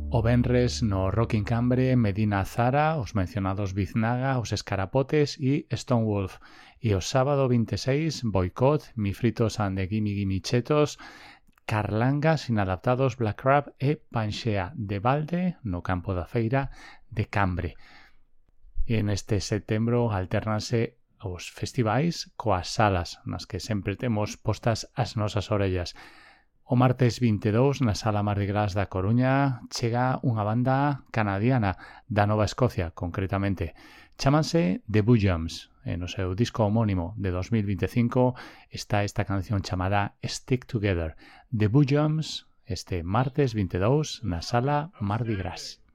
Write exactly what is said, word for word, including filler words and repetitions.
O venres no Rock in Cambre, Medina Zara, os mencionados Biznaga, os Escarapotes e Stonewolf. E o sábado vinte e seis, Boicot, Mi Fritos and the Gimme Gimme Chetos, Carlangas, Inadaptados, Black Crab e Panxea de Balde no campo da feira de Cambre. E neste setembro alternanse os festivais coas salas nas que sempre temos postas as nosas orellas. O martes vinte e dous, na Sala Mardi Gras da Coruña, chega unha banda canadiana da Nova Escocia, concretamente. Chámanse The Boojums. E no seu disco homónimo de dos mil vinte e cinco está esta canción chamada Stick Together. The Boojums, este martes vinte e dous, na Sala Mardi Gras.